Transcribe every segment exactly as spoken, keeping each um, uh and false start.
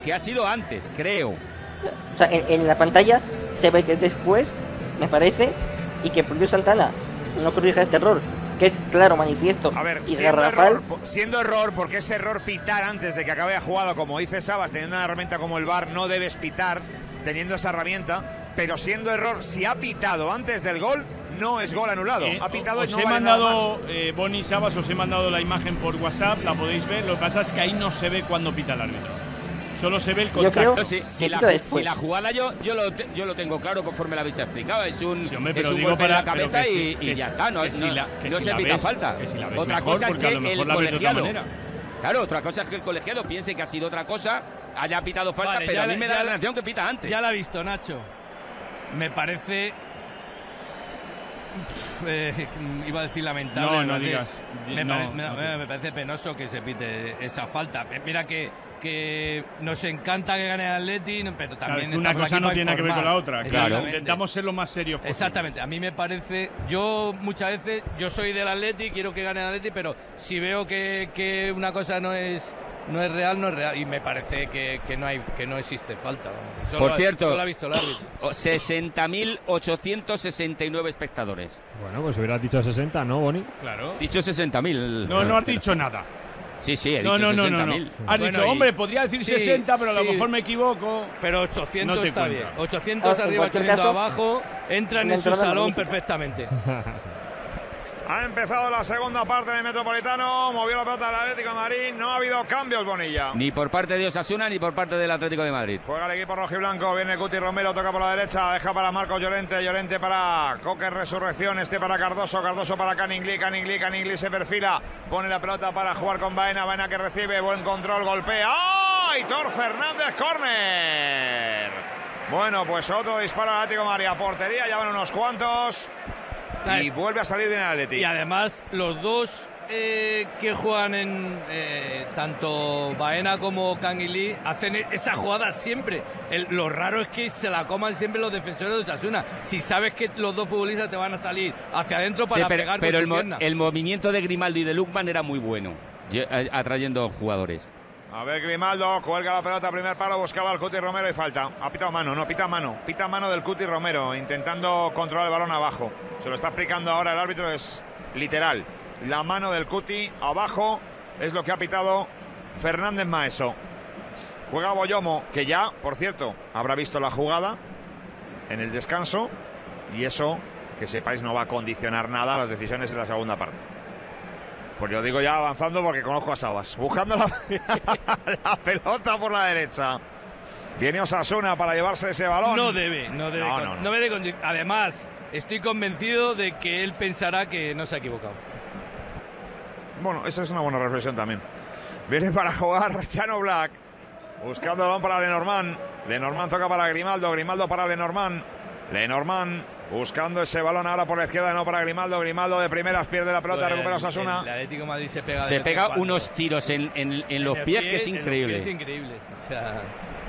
Que ha sido antes, creo. O sea, en, en la pantalla se ve que es después, me parece, y que por Dios Santana no corrija este error, que es claro, manifiesto A ver, y siendo garrafal. error, siendo error, porque es error pitar antes de que acabe la jugada, como dice Sabas, teniendo una herramienta como el V A R, no debes pitar teniendo esa herramienta, pero siendo error, si ha pitado antes del gol, no es gol anulado. Eh, ha pitado os y no he vale mandado, nada más. eh, Boni Sabas, os he mandado la imagen por WhatsApp, la podéis ver. Lo que pasa es que ahí no se ve cuando pita el árbitro. Solo se ve el contacto. Yo creo si, si, que la, quita después. si la jugada yo, yo, lo, te- yo lo tengo claro conforme la habéis explicado. Es un, Sí, hombre, es pero un digo golpe en para- la cabeza pero que y, si- y que ya si- está. No, que si no, la- que no si se la pita ves- falta. que si la ves Otra mejor, cosa es porque a que lo mejor el la ves de otra colegiado. manera. Claro, otra cosa es que el colegiado piense que ha sido otra cosa, haya pitado falta, Vale, pero ya a mí la- me ya da la la- sensación que pita antes. Ya la he visto, Nacho. Me parece... Pff, eh, iba a decir lamentable. No, no porque digas. Me, No, pare- no me- digas. me parece penoso que se pite esa falta. Mira que, que nos encanta que gane el Atleti, pero Claro, también es que una estamos cosa aquí no para tiene que ver con la informar. otra. Claro, Exactamente. intentamos ser lo más serios posible. Exactamente, a mí me parece, yo muchas veces, yo soy del Atleti, quiero que gane el Atleti, pero si veo que, que una cosa no es no es real, no es real, y me parece que, que no hay que no existe falta. Vamos. Solo- Por cierto, solo ha visto el árbitro. sesenta mil ochocientos sesenta y nueve espectadores. Bueno, pues hubieras dicho sesenta, ¿no, Boni? Claro. Dicho sesenta mil. No, no has dicho nada. Sí, sí, he No, dicho no, no, no, sesenta no. mil. Has Bueno, dicho, y- hombre, podría decir sí, sesenta, pero a lo sí. mejor me equivoco. Pero ochocientos No te está cuenta. bien. ochocientos Ah, en arriba, cualquier ochocientos caso, abajo, entran una en su entrada salón magnífica. perfectamente. Ha empezado la segunda parte del Metropolitano, movió la pelota del Atlético de Madrid, no ha habido cambios, Bonilla. Ni por parte de Osasuna ni por parte del Atlético de Madrid. Juega el equipo rojiblanco, viene Cuti Romero, toca por la derecha, deja para Marcos Llorente, Llorente para Coque Resurrección, este para Cardoso, Cardoso para Caningli, Caningli, Caningli se perfila, pone la pelota para jugar con Baena, Baena que recibe, buen control, golpea. ¡Oh! Hitor Fernández, córner. Bueno, pues otro disparo al Atlético de Madrid, a portería, ya van unos cuantos. Y vuelve a salir bien el Atleti. Y además, los dos eh, que juegan en eh, tanto Baena como Canguilí hacen esa jugada siempre. El- lo raro es que se la coman siempre los defensores de Osasuna. Si sabes que los dos futbolistas te van a salir hacia adentro para Sí, pero pegar pero con el, su mo- pierna. el movimiento de Grimaldo y de Lukman era muy bueno, ye- eh, atrayendo jugadores. A ver, Grimaldo, cuelga la pelota, primer palo, buscaba al Cuti Romero y falta. Ha pitado mano, no, pita mano. Pita mano del Cuti Romero, intentando controlar el balón abajo. Se lo está explicando ahora el árbitro, es literal. La mano del Cuti abajo es lo que ha pitado Fernández Maeso. Juega Boyomo, que ya, por cierto, habrá visto la jugada en el descanso. Y eso, que sepáis, no va a condicionar nada a las decisiones en la segunda parte. Pues yo digo ya avanzando porque conozco a Sabas. Buscando la, la pelota por la derecha. Viene Osasuna para llevarse ese balón. No debe, no debe. No, con- no, no. no debe condi- Además, estoy convencido de que él pensará que no se ha equivocado. Bueno, esa es una buena reflexión también. Viene para jugar Chano Black. Buscando el balón para Lenormand. Lenormand toca para Grimaldo. Grimaldo para Lenormand. Lenormand buscando ese balón ahora por la izquierda, no para Grimaldo. Grimaldo de primeras pierde la pelota, Pues recupera el- Osasuna. El Atlético de Madrid se pega. Se de vez en pega cuando. unos tiros en, en- en los el pies pie, que es en los increíble. pies increíbles. O sea,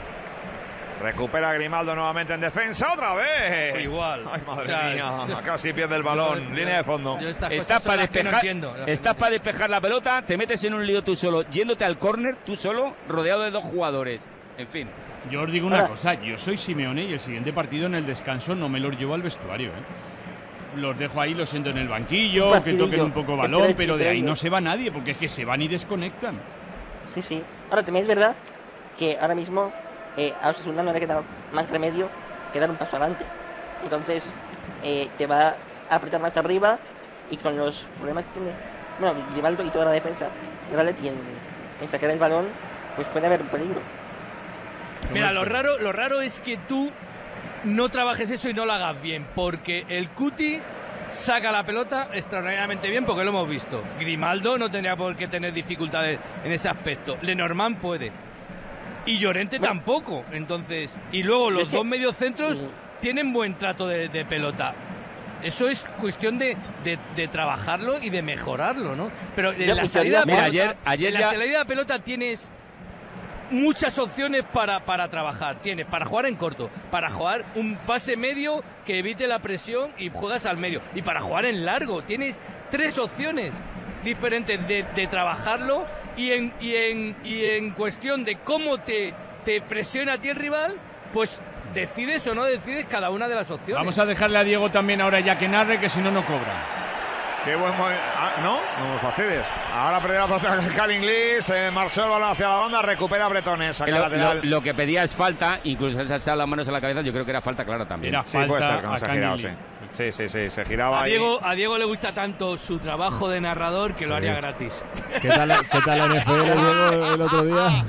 Recupera Grimaldo nuevamente en defensa, otra vez. igual. Ay, madre O sea, mía, casi pierde el balón. yo- Línea de fondo. yo estas Estás cosas son para las que no despejar, entiendo, las que estás no para despejar la pelota, te metes en un lío tú solo, yéndote al córner tú solo, rodeado de dos jugadores. En fin. Yo os digo una Ahora- cosa, yo soy Simeone y el siguiente partido en el descanso no me los llevo al vestuario, ¿eh? Los dejo ahí, los siento en el banquillo, Un que partidillo, toquen un poco entre- balón, pero de entre ahí no ellos. se va nadie, porque es que se van y desconectan. Sí, sí. Ahora también es verdad que ahora mismo eh, a Osasuna no le queda más remedio que dar un paso adelante. Entonces eh, te va a apretar más arriba y con los problemas que tiene, bueno, Grimaldo y toda la defensa del Atleti en, en sacar el balón, pues puede haber un peligro. Mira, lo raro, lo raro es que tú no trabajes eso y no lo hagas bien, porque el Cuti saca la pelota extraordinariamente bien, porque lo hemos visto. Grimaldo no tendría por qué tener dificultades en ese aspecto. Lenormand puede. Y Llorente Bueno. tampoco. Entonces, y luego los Es que- dos mediocentros Mm. tienen buen trato de, de pelota. Eso es cuestión de, de- de trabajarlo y de mejorarlo, ¿no? Pero en Yo, la mi salida de teoría- pelota, Mira, ayer- ayer en la ya- salida de pelota tienes muchas opciones para, para trabajar. Tienes para jugar en corto, para jugar un pase medio que evite la presión y juegas al medio. Y para jugar en largo, tienes tres opciones diferentes de, de trabajarlo y en, y, en, y en cuestión de cómo te te presiona a ti el rival, pues decides o no decides cada una de las opciones. Vamos a dejarle a Diego también ahora ya que narre, que si no, no cobra. Qué buen movimiento. Ah, no, no me fastidies. Ahora perdió la pelota con Calvin Lee, se marchó el balón hacia la banda, recupera Bretones, saca Lo, lateral. lo, lo que pedía es falta, incluso se ha echado las manos a la cabeza, yo creo que era falta clara también. Era Sí, puede ser que no falta se a ha girado, Kangin sí. Lee. Sí, sí, sí, se giraba A ahí. Diego, a Diego le gusta tanto su trabajo de narrador que Sí. lo haría gratis. ¿Qué tal, ¿Qué tal la N F L, Diego, el otro día?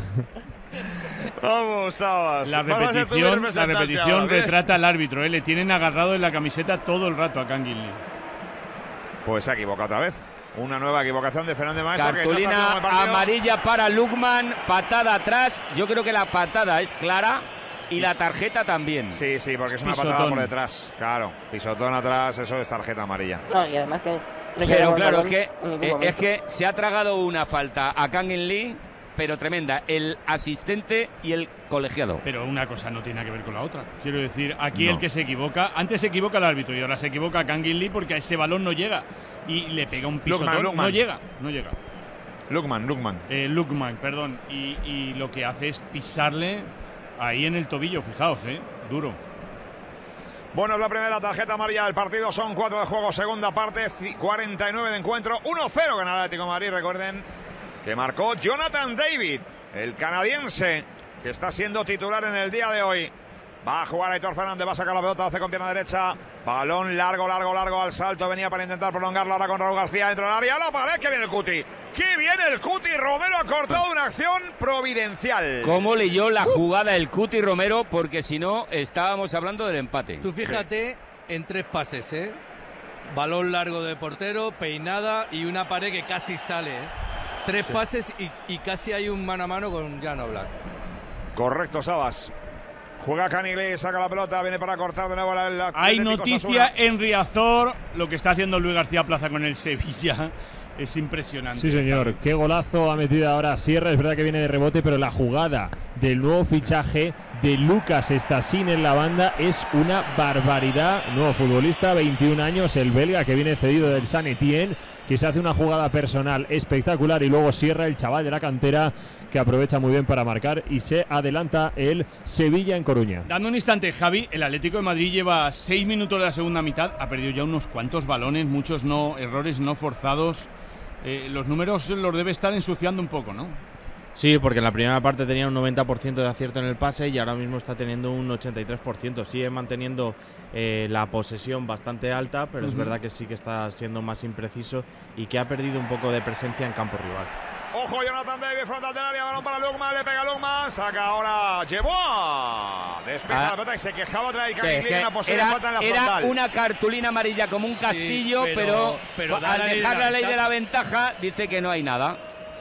Vamos, Sabas. La Vas a ser tú mi repetición, la representante repetición ahora, ¿bien? retrata al árbitro, ¿eh? Le tienen agarrado en la camiseta todo el rato a Kangin Lee. Pues se ha equivocado otra vez. Una nueva equivocación de Fernández Maeso. que no está Cartulina haciendo buen partido. amarilla para Lukman, patada atrás. Yo creo que la patada es clara y la tarjeta también. Sí, sí, porque es una Pisotón. patada por detrás. Claro, pisotón atrás, eso es tarjeta amarilla. No, y además que no Pero llegaba el claro, es balón que, en ningún eh, es momento. que se ha tragado una falta a Kangin Lee, pero tremenda. El asistente y el colegiado. Pero una cosa no tiene nada que ver con la otra. Quiero decir, aquí No. el que se equivoca, antes se equivoca el árbitro y ahora se equivoca Kangin Lee porque a ese balón no llega. Y le pega un pisotón. Lukman. No llega, no llega. Lukman, Lukman. Eh, Lukman, perdón. Y, y lo que hace es pisarle ahí en el tobillo, fijaos, ¿eh? Duro. Bueno, es la primera tarjeta amarilla del partido. Son cuatro de juego, segunda parte, cuarenta y nueve de encuentro. uno cero gana el Atlético de Madrid. Recuerden que marcó Jonathan David, el canadiense, que está siendo titular en el día de hoy. Va a jugar Aitor Fernández, va a sacar la pelota, hace con pierna derecha. Balón largo, largo, largo al salto. Venía para intentar prolongarlo ahora con Raúl García dentro del área. ¡A la pared! ¡Que viene el Cuti! ¡Que viene el Cuti! Romero ha cortado una acción providencial. ¿Cómo leyó la jugada el Cuti Romero? Porque si no, estábamos hablando del empate. Tú fíjate en tres pases, ¿eh? Balón largo de portero, peinada y una pared que casi sale, ¿eh? Tres pases y, y casi hay un mano a mano con Jan Oblak. Correcto, Sabas. Juega Canigli, saca la pelota, viene para cortar de nuevo la, la Hay Atlético noticia Osasuna. en Riazor, lo que está haciendo Luis García Plaza con el Sevilla es impresionante. Sí, señor. Qué golazo ha metido ahora Sierra. Es verdad que viene de rebote, pero la jugada del nuevo fichaje de Lucas Stassin en la banda es una barbaridad. Nuevo futbolista, veintiún años, el belga que viene cedido del Saint Etienne, que se hace una jugada personal espectacular y luego Sierra, el chaval de la cantera, que aprovecha muy bien para marcar y se adelanta el Sevilla en Coruña. Dando un instante, Javi, el Atlético de Madrid lleva seis minutos de la segunda mitad, ha perdido ya unos cuantos balones, muchos no, errores no forzados. Eh, los números los debe estar ensuciando un poco, ¿no? Sí, porque en la primera parte tenía un noventa por ciento de acierto en el pase y ahora mismo está teniendo un ochenta y tres por ciento. Sigue manteniendo eh, la posesión bastante alta, pero uh-huh. es verdad que sí que está siendo más impreciso y que ha perdido un poco de presencia en campo rival. Ojo, Jonathan David, frontal del área, balón para Lukman, le pega Lukman, saca ahora Yeboah. Despeja Ah. la pelota y se quejaba otra vez Sí, Canigli, que una posible era, falta en la era frontal. una cartulina amarilla como un castillo, Sí, pero, pero- pero da al la ley de dejar la la ley de ventaja. la ventaja dice que no hay nada.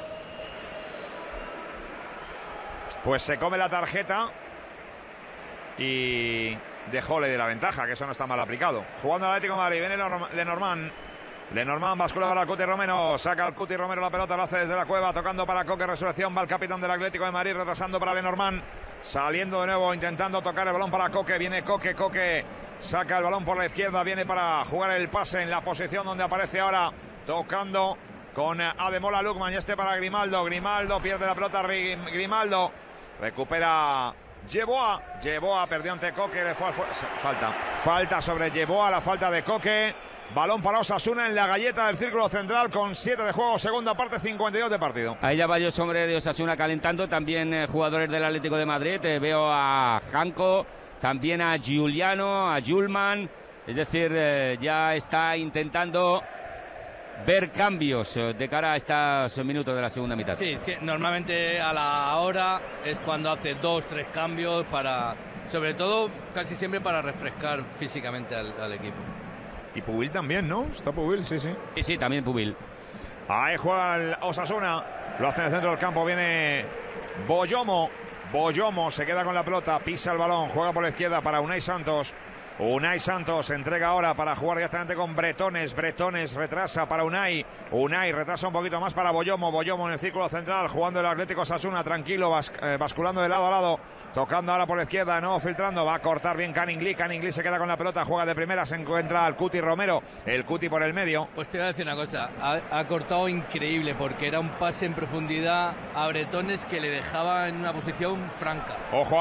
Pues se come la tarjeta y dejó ley de la ventaja, que eso no está mal aplicado. Jugando al Atlético de Madrid, viene Lenormand. Lenormand bascula para el Cuti Romero, saca al Cuti Romero la pelota, lo hace desde la cueva, tocando para Coque, Resurrección, va el capitán del Atlético de Madrid, retrasando para Lenormand, saliendo de nuevo, intentando tocar el balón para Coque, viene Coque, Coque saca el balón por la izquierda, viene para jugar el pase en la posición donde aparece ahora, tocando con Ademola Lukman y este para Grimaldo, Grimaldo pierde la pelota, Grimaldo recupera Yeboah, Yeboah perdió ante Coque, le fue al falta, falta sobre Yeboah, la falta de Coque. Balón para Osasuna en la galleta del círculo central con siete de juego, segunda parte, cincuenta y dos de partido. Ahí ya varios hombres de Osasuna calentando, también eh, jugadores del Atlético de Madrid. Eh, veo a Janko, también a Giuliano, a Julman. Es decir, eh, ya está intentando ver cambios eh, de cara a estos minutos de la segunda mitad. Sí, sí, normalmente a la hora es cuando hace dos, tres cambios para, sobre todo, casi siempre para refrescar físicamente al, al equipo. Y Pubil también, ¿no? Está Pubil, sí, sí. Sí, sí, también Pubil. Ahí juega el Osasuna. Lo hace en el centro del campo. Viene Boyomo. Boyomo se queda con la pelota. Pisa el balón. Juega por la izquierda para Unai Santos. Unai Santos entrega ahora para jugar directamente con Bretones. Bretones retrasa para Unai. Unai retrasa un poquito más para Boyomo. Boyomo en el círculo central, jugando el Atlético Osasuna, tranquilo, bas, eh, basculando de lado a lado. Tocando ahora por la izquierda, no filtrando. Va a cortar bien Canning Lee. Canning Lee se queda con la pelota, juega de primera. Se encuentra al Cuti Romero. El Cuti por el medio. Pues te voy a decir una cosa. Ha, ha cortado increíble porque era un pase en profundidad a Bretones que le dejaba en una posición franca. Ojo